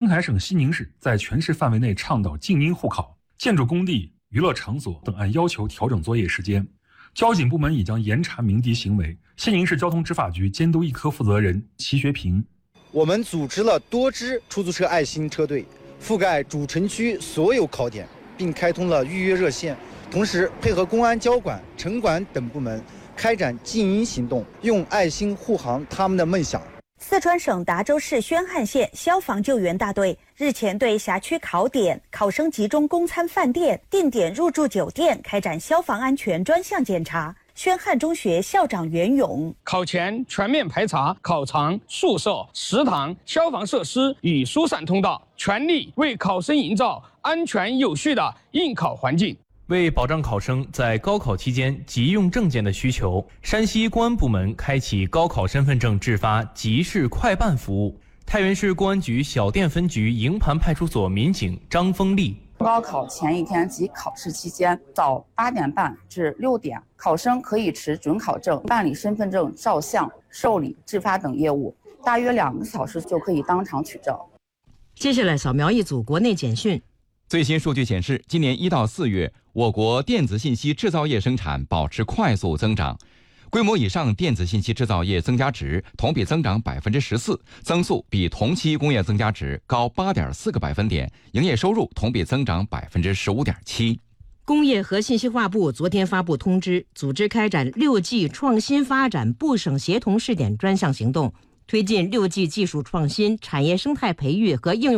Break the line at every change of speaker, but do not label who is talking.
海省西宁市在全市范围内倡导静音互考，建筑工地、娱乐场所等按要求调整作业时间。交警部门已将严查鸣笛行为。西宁市交通执法局监督一科负责人齐学平：
我们组织了多支出租车爱心车队，覆盖主城区所有考点，并开通了预约热线，同时配合公安、交管、城管等部门开展静音行动，用爱心护航他们的梦想。
四川省达州市宣汉县消防救援大队日前对辖区考点、考生集中供餐饭店、定点入住酒店开展消防安全专项检查。宣汉中学校长袁勇：
考前全面排查考场、宿舍、食堂、消防设施与疏散通道，全力为考生营造安全有序的应考环境。
为保障考生在高考期间急用证件的需求，山西公安部门开启高考身份证制发即时快办服务。太原市公安局小店分局营盘派出所民警张峰丽：
高考前一天及考试期间，早8点半至6点，考生可以持准考证办理身份证照相、受理、制发等业务，大约2个小时就可以当场取证。
接下来扫描一组国内简讯。
最新数据显示，今年1到4月，我国电子信息制造业生产保持快速增长，规模以上电子信息制造业增加值同比增长14%，增速比同期工业增加值高8.4个百分点，营业收入同比增长15.7%。
工业和信息化部昨天发布通知，组织开展6G 创新发展部省协同试点专项行动，推进6G 技术创新、产业生态培育和应用